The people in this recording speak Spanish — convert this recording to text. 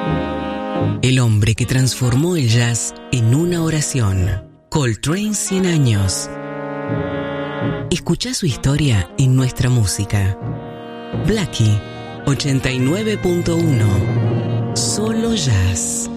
El hombre que transformó el jazz en una oración. Coltrane 100 años. Escucha su historia en nuestra música. Blackie 89.1. Solo jazz.